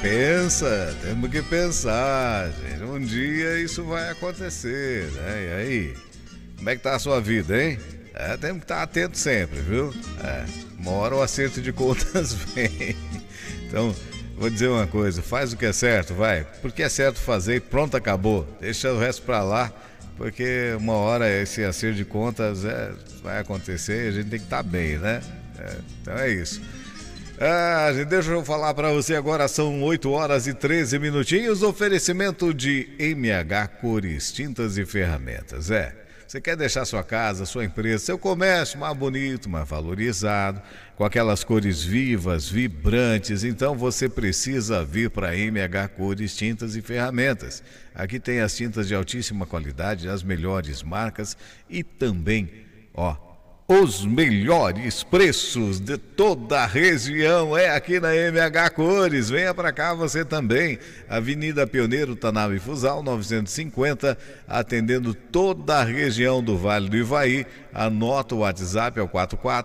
temos que pensar, gente. Um dia isso vai acontecer, né? E aí? Como é que tá a sua vida, hein? Temos que estar atento sempre, viu? Uma hora o acerto de contas vem. Então, vou dizer uma coisa, faz o que é certo, vai. Porque é certo fazer e pronto, acabou. Deixa o resto pra lá, porque uma hora esse acerto de contas vai acontecer e a gente tem que estar bem, né? Então é isso. Gente, deixa eu falar pra você agora, são 8 horas e 13 minutinhos, oferecimento de MH Cores, Tintas e Ferramentas. Você quer deixar sua casa, sua empresa, seu comércio mais bonito, mais valorizado, com aquelas cores vivas, vibrantes, então você precisa vir para MH Cores, Tintas e Ferramentas. Aqui tem as tintas de altíssima qualidade, as melhores marcas e também, os melhores preços de toda a região aqui na MH Cores. Venha para cá você também. Avenida Pioneiro Tanabe Fusal 950, atendendo toda a região do Vale do Ivaí. Anota o WhatsApp, é o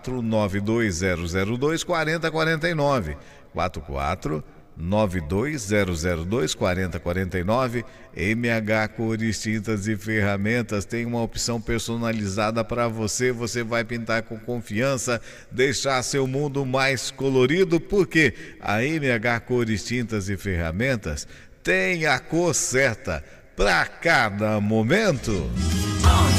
44920024049. 44920024049. MH Cores, Tintas e Ferramentas tem uma opção personalizada para você. Você vai pintar com confiança, deixar seu mundo mais colorido, porque a MH Cores, Tintas e Ferramentas tem a cor certa para cada momento.